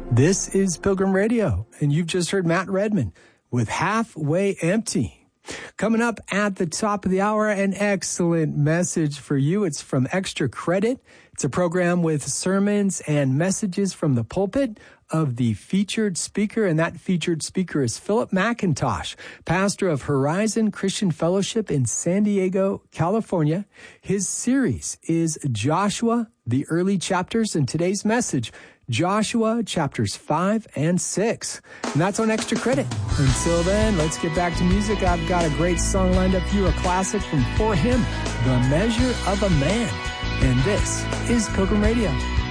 This is Pilgrim Radio, and you've just heard Matt Redman with Halfway Empty. Coming up at the top of the hour, an excellent message for you. It's from Extra Credit. It's a program with sermons and messages from the pulpit of the featured speaker, and that featured speaker is Philip McIntosh, pastor of Horizon Christian Fellowship in San Diego, California. His series is Joshua, the Early Chapters, and today's message, Joshua chapters 5 and 6. And that's on Extra Credit. Until then, let's get back to music. I've got a great song lined up for you, a classic from For Him, The Measure of a Man. And this is Pilgrim Radio.